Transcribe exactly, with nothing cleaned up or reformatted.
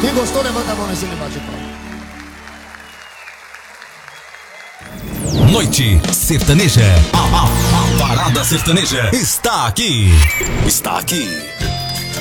Quem gostou, levanta a mão nesse embaixo. Noite Sertaneja. A, a, a parada sertaneja está aqui. Está aqui.